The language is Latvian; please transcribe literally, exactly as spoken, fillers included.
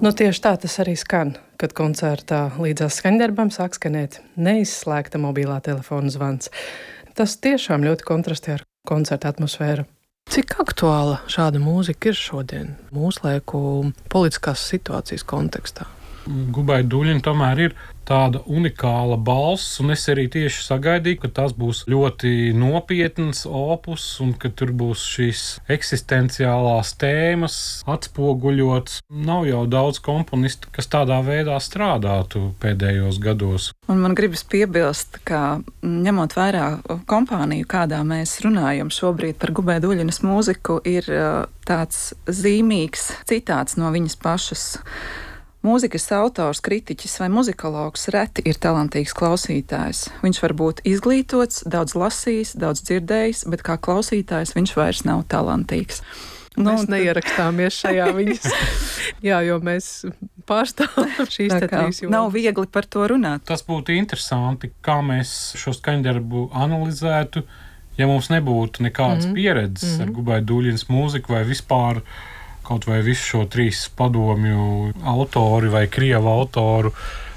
Nu, tieši tā tas arī skan, kad koncertā līdzās skaņdarbam sāk skanēt neizslēgta mobilā telefona zvans. Tas tiešām ļoti kontrastē ar koncerta atmosfēru. Cik aktuāla šāda mūzika ir šodien mūslaiku politiskās situācijas kontekstā? Gubai Duļina tomēr ir tāda unikāla balss, un es arī tieši sagaidīju, ka tas būs ļoti nopietns opus, un ka tur būs šīs eksistenciālās tēmas atspoguļots. Nav jau daudz komponistu, kas tādā veidā strādātu pēdējos gados. Un man gribas piebilst, ka ņemot vērā kompāniju, kādā mēs runājam šobrīd par Gubai Duļinas mūziku, ir tāds zīmīgs citāts no viņas pašas. Mūzikas autors, kritiķis vai muzikologs reti ir talantīgs klausītājs. Viņš var būt izglītots, daudz lasījis, daudz dzirdējis, bet kā klausītājs viņš vairs nav talantīgs. Nu, mēs neierakstāmies šajā viņas. Jā, jo mēs pārstāvam šīs te trīs jomas. Nav viegli par to runāt. Tas būtu interesanti, kā mēs šo skaņdarbu analizētu, ja mums nebūtu nekādas mm-hmm. pieredzes mm-hmm. ar Gubai Duļinas mūziku vai vispār kaut vai visu šo trīs padomju autori vai krievu autoru